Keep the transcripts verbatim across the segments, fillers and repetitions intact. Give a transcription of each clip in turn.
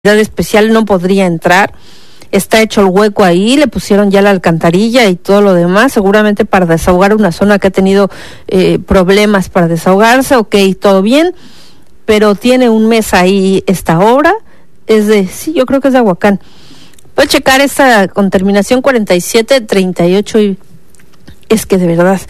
especial no podría entrar. Está hecho el hueco ahí, le pusieron ya la alcantarilla y todo lo demás, seguramente para desahogar una zona que ha tenido eh, problemas para desahogarse. Ok, todo bien, pero tiene un mes ahí esta obra. Es de, sí, yo creo que es de Ahuacán. Voy a checar esta con terminación cuarenta y siete treinta y ocho y es que de verdad,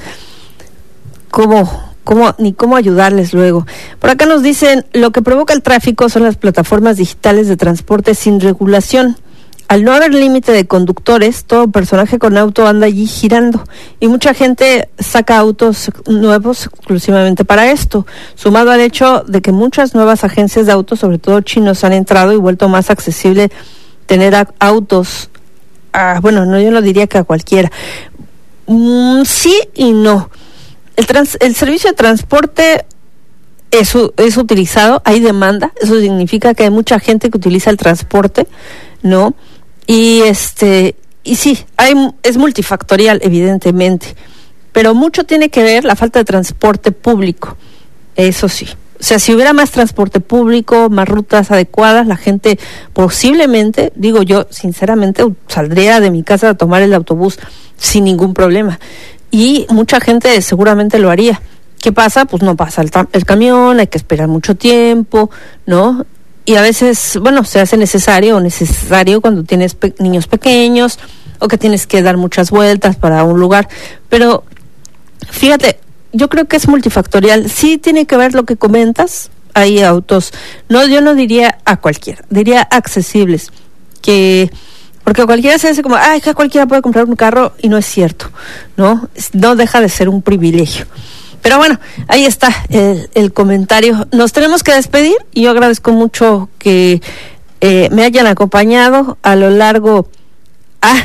¿cómo? ¿Cómo, ni cómo ayudarles luego? Por acá nos dicen, lo que provoca el tráfico son las plataformas digitales de transporte sin regulación. Al no haber límite de conductores, todo personaje con auto anda allí girando y mucha gente saca autos nuevos exclusivamente para esto, sumado al hecho de que muchas nuevas agencias de autos, sobre todo chinos, han entrado y vuelto más accesible tener a, autos, a, bueno, no, yo no diría que a cualquiera. Mm, sí y no. El, trans, el servicio de transporte es, es utilizado, hay demanda, eso significa que hay mucha gente que utiliza el transporte, ¿no? Y este y sí, hay es multifactorial, evidentemente, pero mucho tiene que ver la falta de transporte público, eso sí. O sea, si hubiera más transporte público, más rutas adecuadas, la gente posiblemente, digo yo, sinceramente, saldría de mi casa a tomar el autobús sin ningún problema. Y mucha gente seguramente lo haría. ¿Qué pasa? Pues no pasa el, el camión, hay que esperar mucho tiempo, ¿no? Y a veces, bueno, se hace necesario o necesario cuando tienes pe- niños pequeños o que tienes que dar muchas vueltas para un lugar. Pero, fíjate, yo creo que es multifactorial. Sí tiene que ver lo que comentas, hay autos, no, yo no diría a cualquiera, diría accesibles, que... Porque cualquiera se dice como, ay, que cualquiera puede comprar un carro, y no es cierto, ¿no? No deja de ser un privilegio. Pero bueno, ahí está el, el comentario. Nos tenemos que despedir y yo agradezco mucho que eh, me hayan acompañado a lo largo... Ah,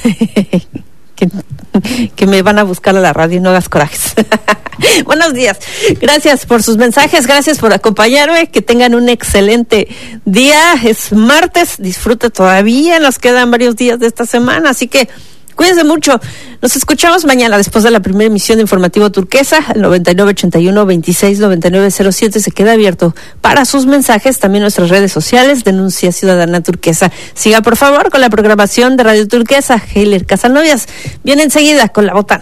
que, que me van a buscar a la radio, no hagas corajes. Buenos días, gracias por sus mensajes, gracias por acompañarme, que tengan un excelente día. Es martes, disfruta todavía, nos quedan varios días de esta semana, así que cuídense mucho. Nos escuchamos mañana después de la primera emisión de Informativo Turquesa. El noventa y nueve ochenta y uno veintiséis noventa y nueve cero siete se queda abierto para sus mensajes, también nuestras redes sociales, Denuncia Ciudadana Turquesa. Siga por favor con la programación de Radio Turquesa. Heiler Casanovias viene enseguida con La Botana.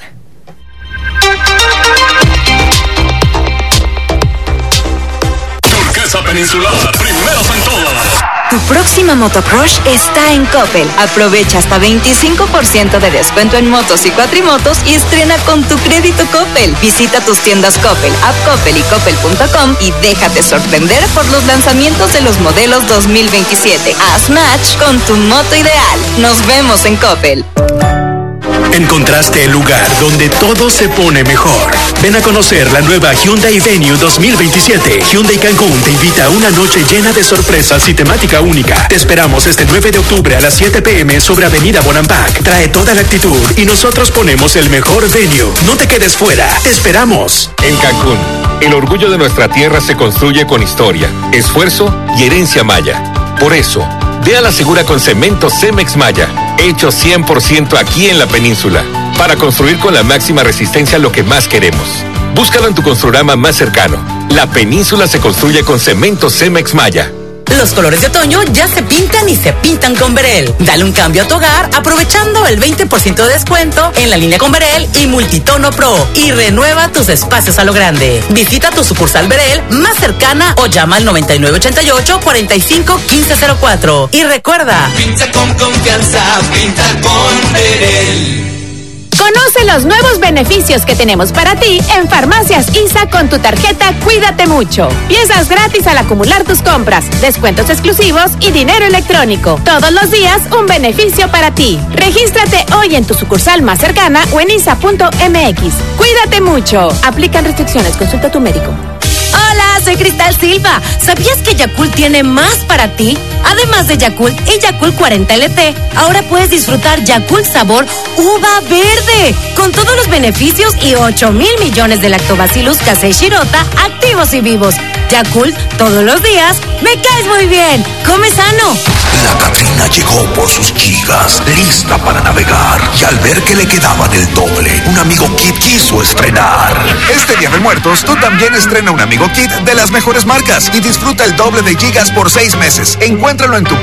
Turquesa Peninsular, primeros en todo. Tu próxima motocrush está en Coppel. Aprovecha hasta veinticinco por ciento de descuento en motos y cuatrimotos y estrena con tu crédito Coppel. Visita tus tiendas Coppel, App Coppel y Coppel punto com y déjate sorprender por los lanzamientos de los modelos dos mil veintisiete. Haz match con tu moto ideal. Nos vemos en Coppel. Encontraste el lugar donde todo se pone mejor. Ven a conocer la nueva Hyundai Venue dos mil veintisiete. Hyundai Cancún te invita a una noche llena de sorpresas y temática única. Te esperamos este nueve de octubre a las siete pm sobre Avenida Bonampak. Trae toda la actitud y nosotros ponemos el mejor venue. No te quedes fuera, te esperamos. En Cancún, el orgullo de nuestra tierra se construye con historia, esfuerzo y herencia maya. Por eso, ve a la segura con cemento Cemex Maya, hecho cien por ciento aquí en la península, para construir con la máxima resistencia lo que más queremos. Búscalo en tu Construrama más cercano. La península se construye con cemento Cemex Maya. Los colores de otoño ya se pintan y se pintan con Berel. Dale un cambio a tu hogar aprovechando el veinte por ciento de descuento en la línea con Berel y Multitono Pro y renueva tus espacios a lo grande. Visita tu sucursal Berel más cercana o llama al noventa y nueve ochenta y ocho cuarenta y cinco quince cero cuatro. Y recuerda, pinta con confianza, pinta con Berel. Conoce los nuevos beneficios que tenemos para ti en Farmacias I S A con tu tarjeta Cuídate Mucho. Piezas gratis al acumular tus compras, descuentos exclusivos y dinero electrónico. Todos los días un beneficio para ti. Regístrate hoy en tu sucursal más cercana o en isa punto m x. Cuídate mucho. Aplican restricciones. Consulta a tu médico. Hola, soy Cristal Silva. ¿Sabías que Yakult tiene más para ti? Además de Yakult y Yakult cuarenta L T, ahora puedes disfrutar Yakult sabor uva verde, con todos los beneficios y ocho mil millones de lactobacillus casei shirota activos y vivos. Yakult, todos los días, me caes muy bien. Come sano. La Catrina Karina llegó por sus gigas, lista para navegar. Y al ver que le quedaban el doble, un amigo Kit quiso estrenar. Este Día de Muertos, tú también estrena un amigo Kit de las mejores marcas y disfruta el doble de gigas por seis meses. Encuéntralo en tu